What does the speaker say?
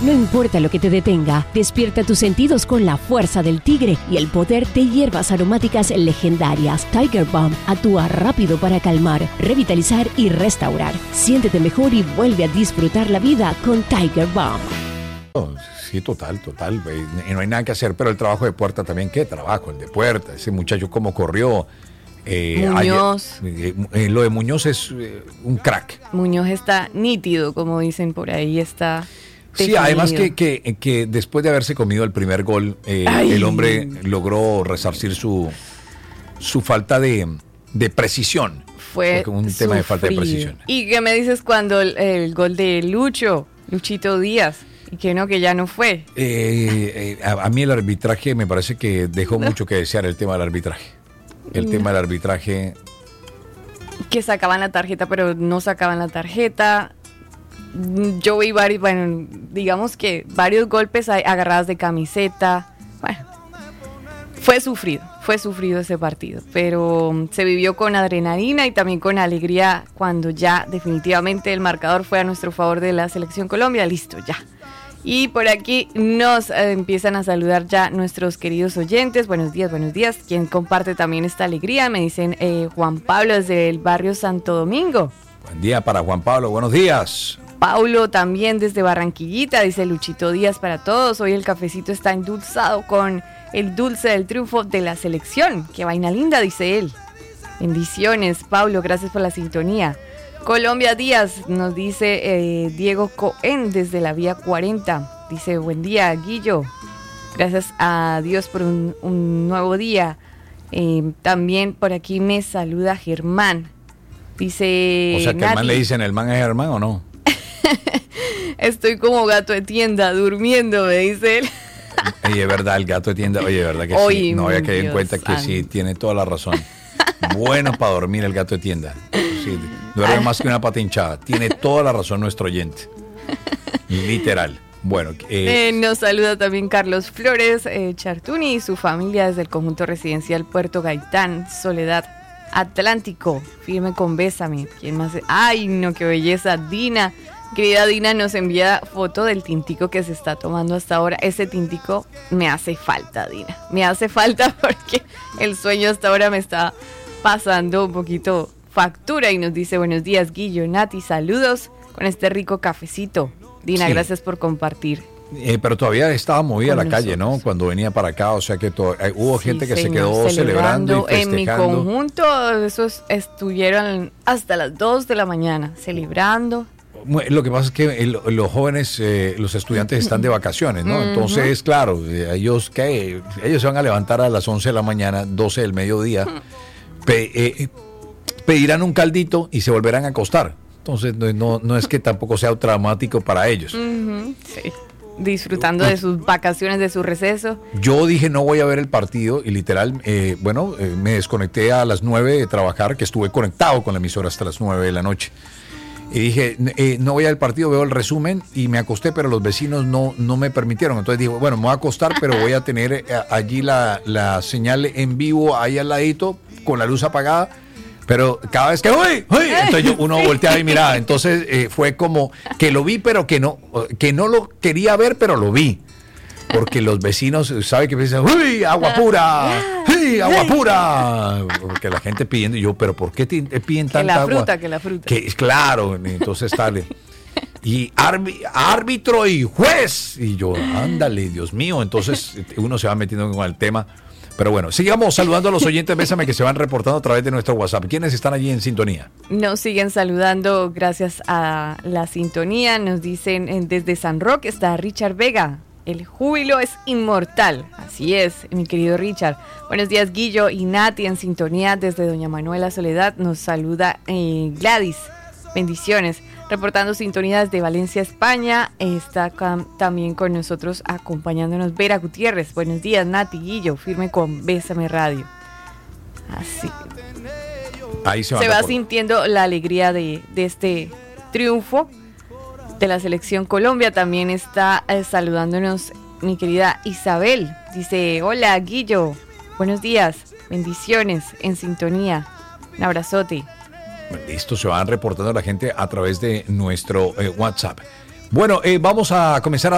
No importa lo que te detenga, despierta tus sentidos con la fuerza del tigre y el poder de hierbas aromáticas legendarias. Tiger Balm actúa rápido para calmar, revitalizar y restaurar. Siéntete mejor y vuelve a disfrutar la vida con Tiger Balm. Sí, total. Y no hay nada que hacer, pero el trabajo de Puerta también, ¿qué trabajo? El de Puerta, ese muchacho cómo corrió. Muñoz. Lo de Muñoz es un crack. Muñoz está nítido, como dicen por ahí, está definido. Sí, además que después de haberse comido el primer gol, el hombre logró resarcir su falta de precisión. Fue un tema de falta de precisión. ¿Y qué me dices cuando el gol de Luchito Díaz? Y que ya no fue. A mí el arbitraje me parece que dejó mucho que desear el tema del arbitraje. Tema del arbitraje. Que sacaban la tarjeta, pero no sacaban la tarjeta. Yo vi digamos que varios golpes agarradas de camiseta. Bueno, fue sufrido ese partido, pero se vivió con adrenalina y también con alegría cuando ya definitivamente el marcador fue a nuestro favor de la Selección Colombia. Listo, ya. Y por aquí nos empiezan a saludar ya nuestros queridos oyentes. Buenos días. Quien comparte también esta alegría, me dicen Juan Pablo desde el barrio Santo Domingo. Buen día para Juan Pablo, buenos días. Paulo también desde Barranquillita, dice Luchito Díaz para todos. Hoy el cafecito está endulzado con el dulce del triunfo de la selección. Qué vaina linda, dice él. Bendiciones, Paulo, gracias por la sintonía. Colombia Díaz, nos dice Diego Cohen desde la vía 40. Dice, buen día, Guillo. Gracias a Dios por un nuevo día. También por aquí me saluda Germán. Dice... O sea, que al man le dicen, ¿el man es Germán o no? Estoy como gato de tienda, durmiendo, me dice él. Oye, es verdad, el gato de tienda, oye, verdad que sí. No había caído en cuenta que sí, tiene toda la razón. Bueno para dormir el gato de tienda. Sí, duerme más que una pata hinchada. Tiene toda la razón nuestro oyente. Literal. Bueno, nos saluda también Carlos Flores Chartuni y su familia desde el conjunto residencial Puerto Gaitán, Soledad Atlántico. Firme con Bésame. ¿Quién más? Ay, no, qué belleza. Dina. Querida Dina nos envía foto del tintico que se está tomando hasta ahora. Ese tintico me hace falta, Dina. Me hace falta porque el sueño hasta ahora me está pasando un poquito factura y nos dice buenos días, Guillo, Nati, saludos con este rico cafecito. Dina, sí. Gracias por compartir. Pero todavía estaba movida la calle, ¿no? Cuando venía para acá, o sea que hubo gente que se quedó celebrando y festejando. En mi conjunto, esos estuvieron hasta las 2 de la mañana celebrando. Lo que pasa es que los jóvenes, los estudiantes están de vacaciones, ¿no? Entonces, claro, ellos se van a levantar a las 11 de la mañana, 12 del mediodía, pedirán un caldito y se volverán a acostar. Entonces, no es que tampoco sea traumático para ellos. Sí. Disfrutando de sus vacaciones, de su receso. Yo dije no voy a ver el partido y literal, me desconecté a las 9 de trabajar, que estuve conectado con la emisora hasta las 9 de la noche. Y dije, no voy al partido, veo el resumen y me acosté, pero los vecinos no me permitieron. Entonces dije, bueno, me voy a acostar, pero voy a tener allí la señal en vivo ahí al ladito, con la luz apagada. Pero cada vez que ¡uy! Entonces uno volteaba y miraba. Entonces fue como que lo vi, pero que no lo quería ver, pero lo vi. Porque los vecinos, ¿sabe que piensan? ¡Uy, agua pura! ¡Sí, agua pura! Porque la gente pidiendo, y yo, ¿pero por qué piden tanta agua? Que la fruta. Claro, entonces sale. Y árbitro y juez. Y yo, ándale, Dios mío. Entonces uno se va metiendo con el tema. Pero bueno, sigamos saludando a los oyentes, Bésame, que se van reportando a través de nuestro WhatsApp. ¿Quiénes están allí en sintonía? Nos siguen saludando gracias a la sintonía. Nos dicen desde San Roque está Richard Vega. El júbilo es inmortal. Así es, mi querido Richard. Buenos días, Guillo y Nati, en sintonía desde Doña Manuela Soledad. Nos saluda Gladys. Bendiciones. Reportando sintonías de Valencia, España. Está también con nosotros acompañándonos Vera Gutiérrez. Buenos días, Nati, Guillo. Firme con Bésame Radio. Así. Ahí se va sintiendo la alegría de este triunfo de la Selección Colombia. También está saludándonos mi querida Isabel. Dice, hola, Guillo. Buenos días. Bendiciones en sintonía. Un abrazote. Listo, se van reportando la gente a través de nuestro WhatsApp. Bueno, vamos a comenzar a